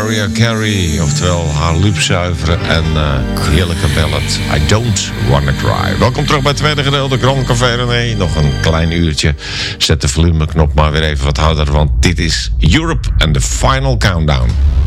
Mariah Carey, oftewel haar luupzuivere en heerlijke ballad I Don't Wanna Cry. Welkom terug bij het tweede gedeelte Grand Café René. Nog een klein uurtje. Zet de volumeknop maar weer even wat harder, want dit is Europe and the Final Countdown.